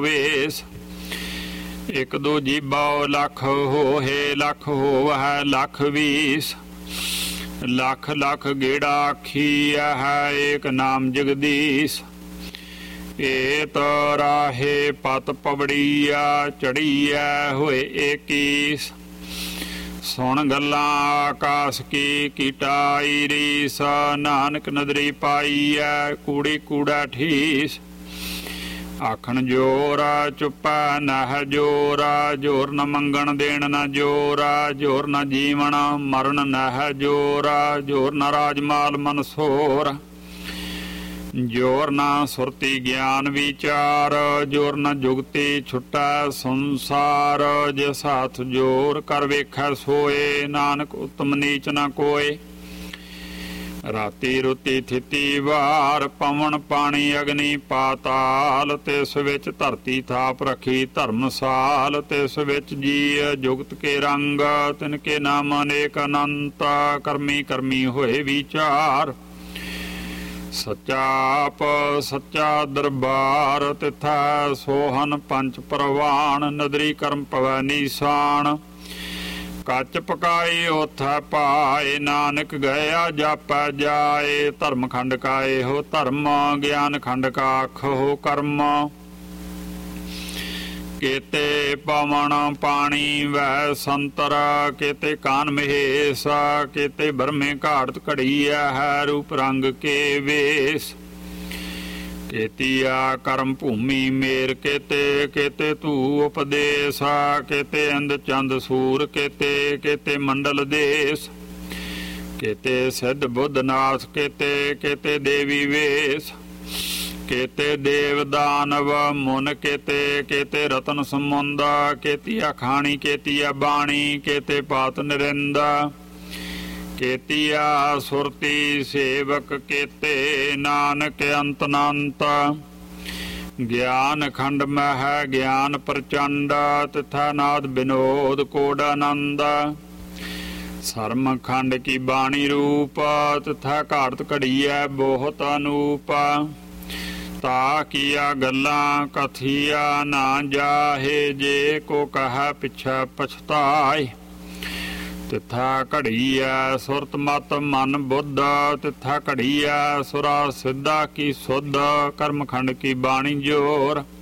ਵੇਸ। ਇੱਕ ਦੋ ਜੀਬਾ ਲੱਖ ਹੋਏ, ਲੱਖ ਹੋਵੈ ਲੱਖ ਵੀਸ। ਲੱਖ ਲੱਖ ਗੇੜਾ ਆਖੀ ਹੈ, ਏਕ ਨਾਮ ਜਗਦੀਸ਼। ਏਤ ਰਾਹੇ ਪਤ ਪਵੜੀਆ, ਚੜੀਐ ਹੋਏ ਏਕੀਸ। ਸੁਣ ਗੱਲਾਂ ਆਕਾਸ ਕੀ ਕੀਟਾਈ ਰੀਸ। ਨਾਨਕ ਨਦਰੀ ਪਾਈਐ, ਕੂੜੀ ਕੂੜਾ ਠੀਸ। ਆਖਣ ਜੋਰਾ ਚੁੱਪੈ ਨਹ ਜੋਰਾ, ਜੋਰ ਨ ਮੰਗਣ ਦੇਣ ਨ ਜੋਰਾ। ਜੋਰ ਨ ਜੀਵਨ ਮਰਨ ਨਹ ਜੋਰਾ, ਜੋਰ ਨ ਰਾਜਮਾਲ ਮਨਸੋਰ। ਜੋਰ ਨ ਸੁਰਤੀ ਗਿਆਨ ਵਿਚਾਰ, ਜੋਰ ਨ ਜੁਗਤੀ ਛੁਟੈ ਸੰਸਾਰ। ਜਿਸ ਹੱਥ ਜੋਰ ਕਰ ਵੇਖੈ ਸੋਏ, ਨਾਨਕ ਉਤਮ ਨੀਚ ਨ ਕੋਏ। ਰਾਤੀ ਰੁਤੀ ਥਿਤੀ ਵਾਰ, ਪਵਨ ਪਾਣੀ ਅਗਨੀ ਪਾਤਾਲ। ਤਿਸ ਵਿੱਚ ਧਰਤੀ ਥਾਪ ਰੱਖੀ ਧਰਮਸਾਲ। ਤਿਸ ਵਿੱਚ ਜੀਅ ਜੁਗਤ ਕੇ ਰੰਗ, ਤਿਨ ਕੇ ਨਾਮ ਅਨੇਕ ਅਨੰਤ। ਕਰਮੀ ਕਰਮੀ ਹੋਏ ਵਿਚਾਰ, ਸੱਚਾ ਆਪ ਸੱਚਾ ਦਰਬਾਰ। ਤਿਥੈ ਸੋਹਨ ਪੰਚ ਪ੍ਰਵਾਨ, ਨਦਰੀ ਕਰਮ ਪਵੈ ਨੀਸਾਨ। ਕੱਚ ਪਕਾਈ ਉਥੈ ਪਾਏ, ਨਾਨਕ ਗਿਆ ਜਾਪੈ ਜਾਏ। ਧਰਮ ਖੰਡ ਕਾ ਇਹੋ ਧਰਮ, ਗਿਆਨ ਖੰਡ ਕਾ ਆਖੋ ਕਰਮ। ਕੇਤੇ ਪਵਨ ਪਾਣੀ ਵੈ ਸੰਤਰ, ਕੇਤੇ ਕਾਨ ਮਹੇਸ਼। ਕੇਤੇ ਬਰਮੇ ਘਾੜਤ ਘੜੀਐ ਹੈ, ਰੂਪ ਰੰਗ ਕੇ ਵੇਸ। ਕੇਤੀਆ ਕਰਮ ਭੂਮੀ ਮੇਰ ਕੇਤੇ, ਕੇਤੇ ਧੂ ਉਪਦੇਸ। ਕੇਤੇ ਅੰਧ ਚੰਦ ਸੂਰ ਕੇਤੇ, ਕੇਤੇ ਮੰਡਲ ਦੇਸ। ਕੇਤੇ ਸਿੱਧ ਬੁੱਧ ਨਾਥ ਕੇਤੇ, ਕੇਤੇ ਦੇਵੀ ਵੇਸ। ਕੇਤੇ ਦੇਵ ਦਾਨਵ ਮੁਨ ਕੇਤੇ, ਕੇਤੇ ਰਤਨ ਸਮੁੰਦ। ਕੇਤੀਆ ਖਾਣੀ ਕੇਤੀਆ ਬਾਣੀ, ਕੇਤੇ ਪਾਤ ਨਰਿੰਦਾ। ਕੇਤੀਆ ਸੁਰਤੀ ਸੇਵਕ ਕੇਤੇ, ਨਾਨਕ ਅੰਤ ਅਨੰਤ। ਗਿਆਨ ਖੰਡ ਮਹਿ ਗਿਆਨ ਪ੍ਰਚੰਡ, ਤਿਥੈ ਨਾਦ ਬਿਨੋਦ ਕੋਡ ਆਨੰਦ। ਸਰਮ ਖੰਡ ਕੀ ਬਾਣੀ ਰੂਪ, ਤਿਥੈ ਘਾੜਤ ਘੜੀਐ ਬਹੁਤ ਅਨੂਪ। ਤਾ ਕੀਆ ਗੱਲਾਂ ਕਥੀਆ ਨਾ ਜਾਹੇ, ਜੇ ਕੋ ਕਹੈ ਪਿਛੈ ਪਛਤਾਏ। ਤਿਥਾ ਘੜੀਐ ਸੁਰਤ ਮਤ ਮਨ ਬੁੱਧ, ਤਿਥਾ ਘੜੀਐ ਸੁਰਾ ਸਿੱਧਾ ਕੀ ਸੁਧ। ਕਰਮ ਖੰਡ ਕੀ ਬਾਣੀ ਜੋਰ।